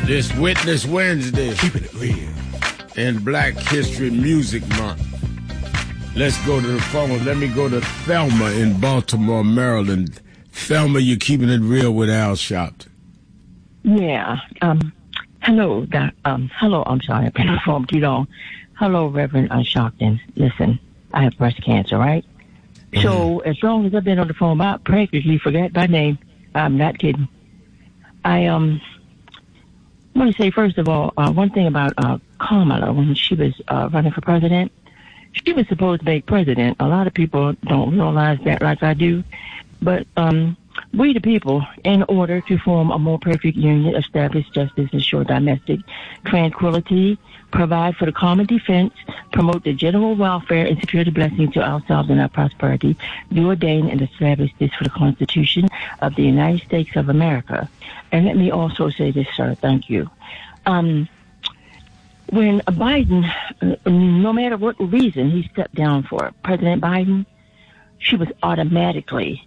This Witness Wednesday. Keeping it real. And Black History Music Month. Let's go to the phone. Let me go to Thelma in Baltimore, Maryland. Thelma, you're keeping it real with Al Sharpton. Yeah. Hello. Hello. I'm sorry. I've been on the phone too long. Hello, Reverend Sharpton. Listen, I have breast cancer, right? Mm-hmm. So as long as I've been on the phone, I practically forgot my name. I'm not kidding. I want to say, first of all, one thing about Kamala, when she was running for president, she was supposed to make president. A lot of people don't realize that like I do. But we the people, in order to form a more perfect union, establish justice, ensure domestic tranquility, provide for the common defense, promote the general welfare, and secure the blessing to ourselves and our prosperity, do ordain and establish this for the Constitution of the United States of America. And let me also say this, sir, thank you. When Biden, no matter what reason he stepped down for, President Biden, she was automatically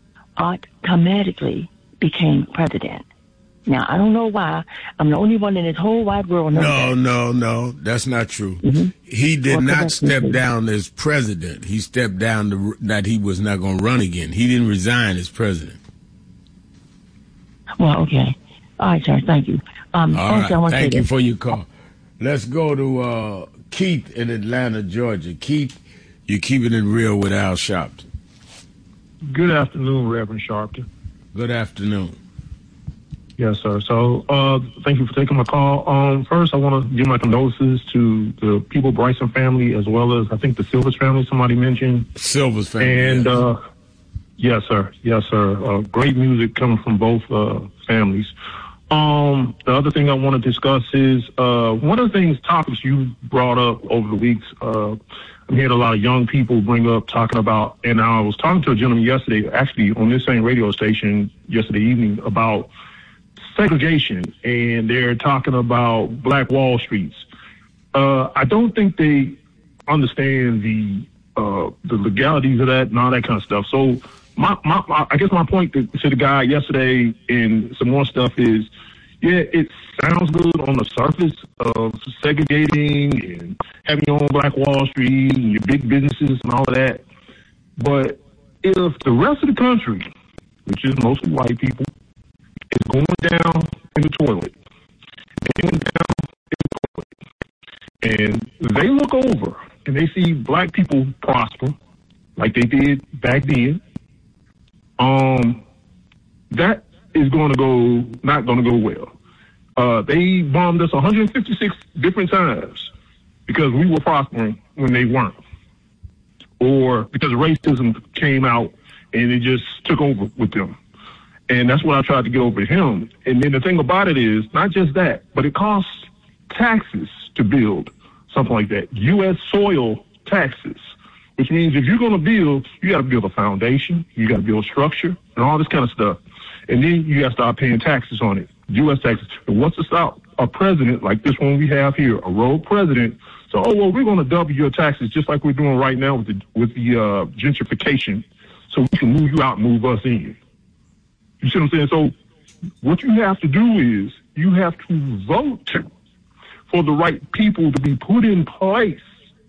became president. Now, I don't know why. I'm the only one in this whole wide world. No, that's not true. Mm-hmm. He did not step down as president. He stepped down that he was not going to run again. He didn't resign as president. Well, okay. All right, sir. Thank you. All right. Thank you for your call. Let's go to Keith in Atlanta, Georgia. Keith, you're keeping it real with Al Sharpton. Good afternoon, Reverend Sharpton. Good afternoon. Yes, sir. So, thank you for taking my call. First, I want to give my condolences to the People Bryson family, as well as, I think, the Silvers family somebody mentioned. Silvers family. And, yes, sir. Yes, sir. Great music coming from both families. The other thing I want to discuss is one of the topics you brought up over the weeks. I'm hearing a lot of young people bring up talking about, and I was talking to a gentleman yesterday, actually on this same radio station yesterday evening, about segregation, and they're talking about Black Wall Streets. I don't think they understand the legalities of that and all that kind of stuff. So I guess my point to the guy yesterday and some more stuff is, yeah, it sounds good on the surface of segregating and having your own Black Wall Street and your big businesses and all of that. But if the rest of the country, which is mostly white people, is going down in the toilet, and they look over and they see Black people prosper like they did back then, that is not going to go well. They bombed us 156 different times because we were prospering when they weren't, or because racism came out and it just took over with them. And that's what I tried to get over to him. And then the thing about it is not just that, but it costs taxes to build something like that. U.S. soil taxes, which means if you're going to build, you got to build a foundation, you got to build structure and all this kind of stuff. And then you got to start paying taxes on it, U.S. taxes. And once it's out, a president like this one we have here, a rogue president, so, we're going to double your taxes just like we're doing right now with the gentrification, so we can move you out and move us in. You see what I'm saying? So what you have to do is you have to vote for the right people to be put in place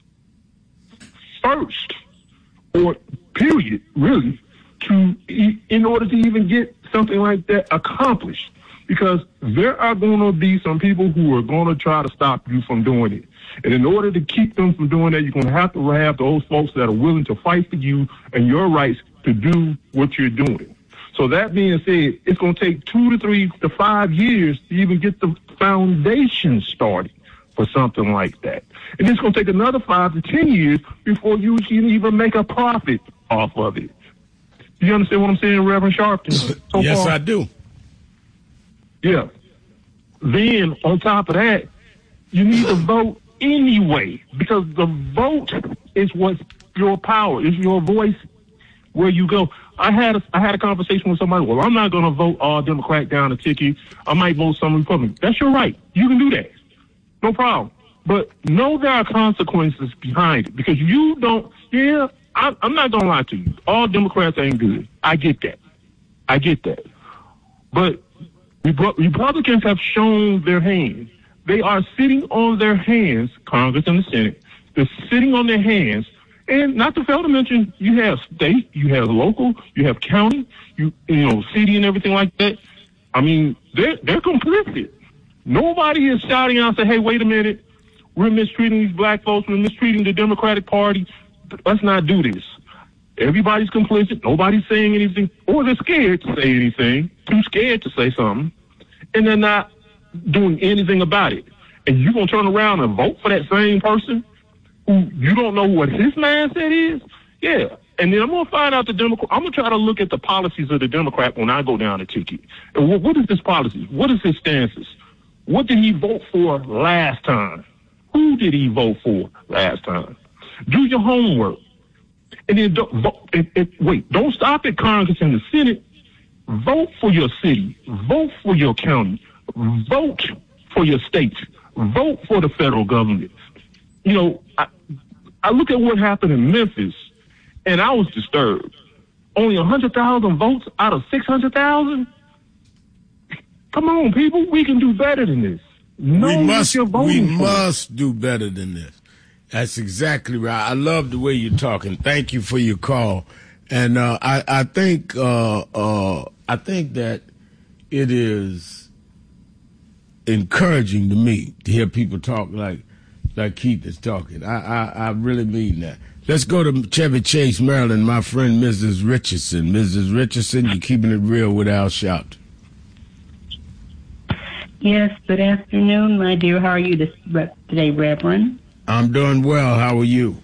first, or period, really, in order to even get something like that accomplished. Because there are going to be some people who are going to try to stop you from doing it. And in order to keep them from doing that, you're going to have those folks that are willing to fight for you and your rights to do what you're doing. So that being said, it's going to take 2 to 3 to 5 years to even get the foundation started for something like that. And it's going to take another 5 to 10 years before you can even make a profit off of it. Do you understand what I'm saying, Reverend Sharpton? Yes, I do. Yeah. Then, on top of that, you need to vote anyway, because the vote is what's your power, is your voice where you go. I had a conversation with somebody. Well, I'm not going to vote all Democrat down the ticket. I might vote some Republican. That's your right. You can do that. No problem. But know there are consequences behind it, because you don't. Yeah, I'm not going to lie to you. All Democrats ain't good. I get that. But Republicans have shown their hand. They are sitting on their hands, Congress and the Senate. They're sitting on their hands. And not to fail to mention, you have state, you have local, you have county, you know, city and everything like that. I mean, they're complicit. Nobody is shouting out, saying, hey, wait a minute, we're mistreating these black folks, we're mistreating the Democratic Party. Let's not do this. Everybody's complicit. Nobody's saying anything, or they're scared to say anything, too scared to say something, and they're not doing anything about it. And you're going to turn around and vote for that same person who you don't know what his mindset is? Yeah. And then I'm going to find out the Democrat. I'm going to try to look at the policies of the Democrat when I go down the ticket. And what is his policies? What is his stances? What did he vote for last time? Who did he vote for last time? Do your homework. And then don't stop at Congress and the Senate. Vote for your city. Vote for your county. Vote for your state. Vote for the federal government. You know, I look at what happened in Memphis, and I was disturbed. Only 100,000 votes out of 600,000? Come on, people. We can do better than this. We must do better than this. That's exactly right. I love the way you're talking. Thank you for your call. And I think that it is encouraging to me to hear people talk like Keith is talking. I really mean that. Let's go to Chevy Chase, Maryland. My friend, Mrs. Richardson. Mrs. Richardson, you're keeping it real with Al Sharpton. Yes, good afternoon, my dear. How are you today, Reverend? I'm doing well. How are you?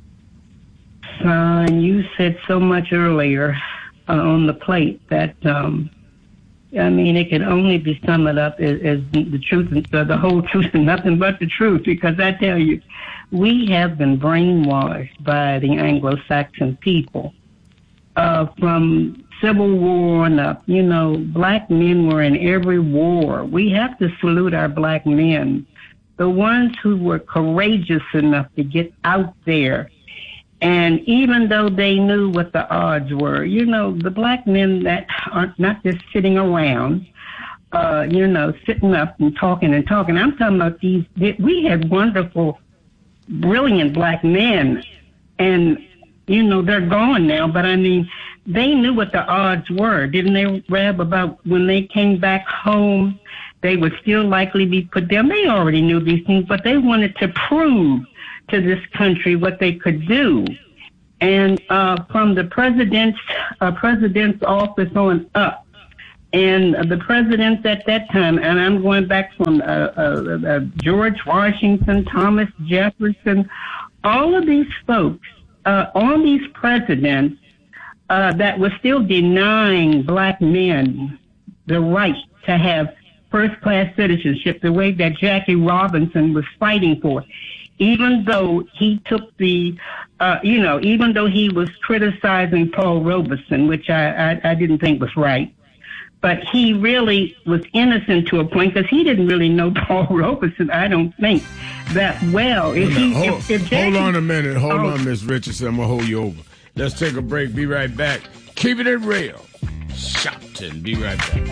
You said so much earlier on the plate that, I mean, it can only be summed up as the truth, the whole truth and nothing but the truth, because I tell you, we have been brainwashed by the Anglo-Saxon people from Civil War and up. You know, black men were in every war. We have to salute our black men, the ones who were courageous enough to get out there. And even though they knew what the odds were, you know, the black men that aren't not just sitting around, you know, sitting up and talking. I'm talking about we had wonderful, brilliant black men. And, you know, they're gone now. But, I mean, they knew what the odds were. Didn't they, Reb, about when they came back home, they would still likely be put down? They already knew these things, but they wanted to prove to this country what they could do. And from the president's office on up, and the presidents at that time, and I'm going back from George Washington, Thomas Jefferson, all of these folks, all these presidents that were still denying black men the right to have first-class citizenship, the way that Jackie Robinson was fighting for. Even though he took the, even though he was criticizing Paul Robeson, which I didn't think was right, but he really was innocent to a point because he didn't really know Paul Robeson, I don't think, that well. Hold on a minute. Hold on, Miss Richardson. I'm going to hold you over. Let's take a break. Be right back. Keeping it real. Sharpton. Be right back.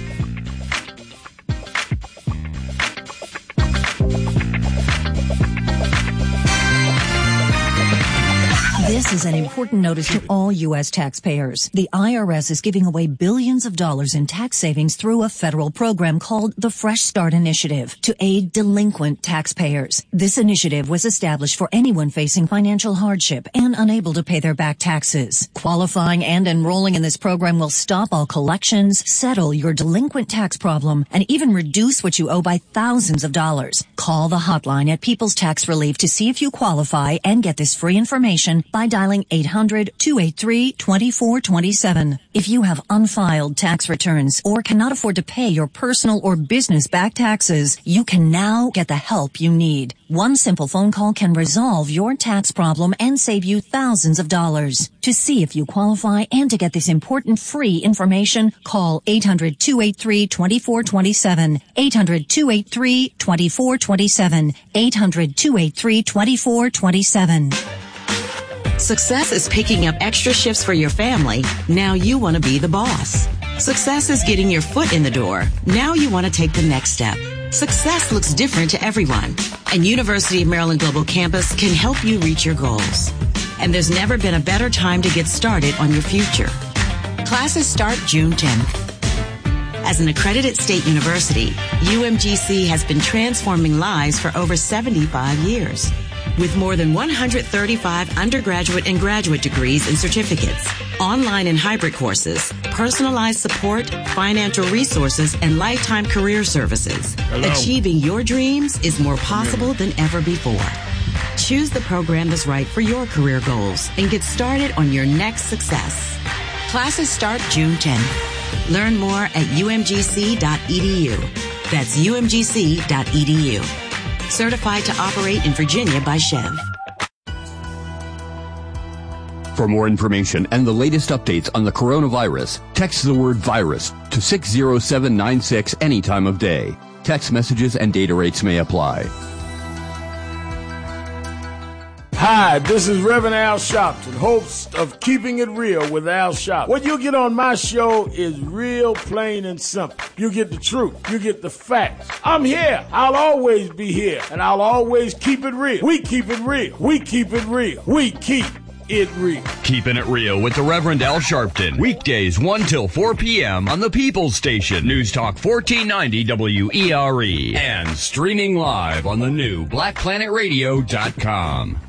This is an important notice to all U.S. taxpayers. The IRS is giving away billions of dollars in tax savings through a federal program called the Fresh Start Initiative to aid delinquent taxpayers. This initiative was established for anyone facing financial hardship and unable to pay their back taxes. Qualifying and enrolling in this program will stop all collections, settle your delinquent tax problem, and even reduce what you owe by thousands of dollars. Call the hotline at People's Tax Relief to see if you qualify and get this free information by dialing 800-283-2427. If you have unfiled tax returns or cannot afford to pay your personal or business back taxes, you can now get the help you need. One simple phone call can resolve your tax problem and save you thousands of dollars. To see if you qualify and to get this important free information, call 800-283-2427. 800-283-2427. 800-283-2427. Success is picking up extra shifts for your family. Now you want to be the boss. Success is getting your foot in the door. Now you want to take the next step. Success looks different to everyone, and University of Maryland Global Campus can help you reach your goals. And there's never been a better time to get started on your future. Classes start June 10th. As an accredited state university, UMGC has been transforming lives for over 75 years. With more than 135 undergraduate and graduate degrees and certificates, online and hybrid courses, personalized support, financial resources, and lifetime career services. Hello. Achieving your dreams is more possible than ever before. Choose the program that's right for your career goals and get started on your next success. Classes start June 10th. Learn more at umgc.edu. That's umgc.edu. Certified to operate in Virginia by Chev. For more information and the latest updates on the coronavirus, text the word virus to 60796 any time of day. Text messages and data rates may apply. Hi, this is Reverend Al Sharpton, host of Keeping It Real with Al Sharpton. What you get on my show is real, plain, and simple. You get the truth. You get the facts. I'm here. I'll always be here, and I'll always keep it real. We keep it real. We keep it real. We keep it real. Keeping It Real with the Reverend Al Sharpton. Weekdays 1 till 4 p.m. on the People's Station. News Talk 1490 WERE. And streaming live on the new BlackPlanetRadio.com.